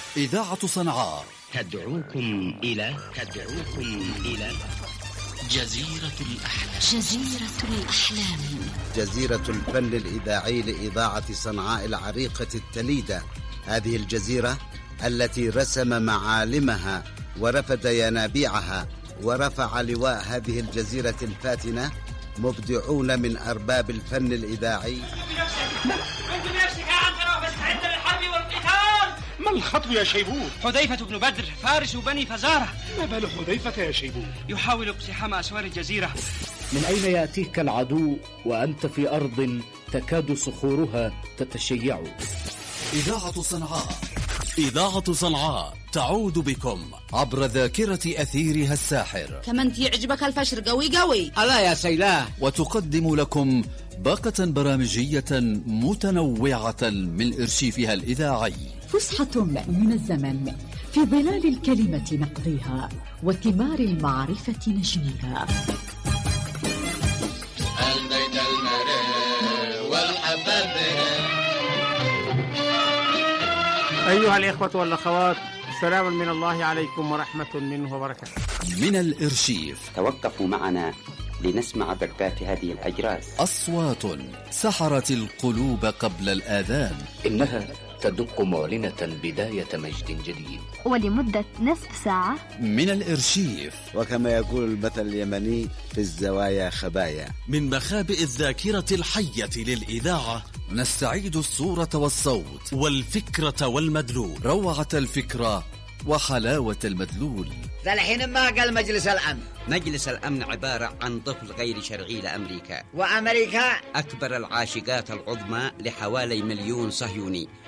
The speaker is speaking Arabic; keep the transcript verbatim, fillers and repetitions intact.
إذاعة صنعاء تدعوكم إلى تدعوكم إلى جزيرة الأحلام. جزيرة الأحلام، جزيرة الفن الإذاعي لإذاعة صنعاء العريقة التليدة. هذه الجزيرة التي رسم معالمها ورفد ينابيعها ورفع لواء هذه الجزيرة الفاتنة مبدعون من أرباب الفن الإذاعي. انتم نفسك يا عنترة مستعد للحرب والقتال. ما الخطو يا شيبوه؟ حذيفة بن بدر فارس بني فزارة. ما بال حذيفة يا شيبوه؟ يحاول اقتحام أسوار الجزيرة. من أين يأتيك العدو وأنت في أرض تكاد صخورها تتشيع؟ إذاعة صنعاء إذاعة صنعاء تعود بكم عبر ذاكرة أثيرها الساحر. كمان يعجبك الفشر قوي قوي. الله يا سيلاه. وتقدم لكم باقة برامجية متنوعة من إرشيفها الإذاعي. فسحة من الزمن في ظلال الكلمة نقضيها وثمار المعرفة نجنيها. البيت المرير والحباب. أيها الإخوة والأخوات، سلام من الله عليكم ورحمة منه وبركاته. من الإرشيف توقفوا معنا لنسمع ضربات هذه الأجراس. أصوات سحرت القلوب قبل الآذان. إنها تدق معلنة بداية مجد جديد ولمدة نصف ساعة. من الإرشيف، وكما يقول المثل اليمني في الزوايا خبايا. من مخابئ الذاكرة الحية للإذاعة نستعيد الصورة والصوت والفكرة والمدلول، روعة الفكرة وحلاوة المدلول. ذا الحين ما قال مجلس الأمن. مجلس الأمن عبارة عن طفل غير شرعي لأمريكا، وأمريكا أكبر العاشقات العظمى لحوالي مليون صهيوني،